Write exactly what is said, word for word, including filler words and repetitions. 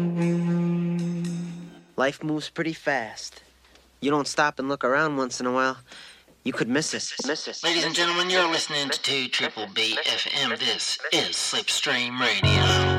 Life moves pretty fast. You don't stop and look around once in a while, you could miss it. Miss it. Ladies and gentlemen, you're listening to two Triple B F M. This is Slipstream Radio.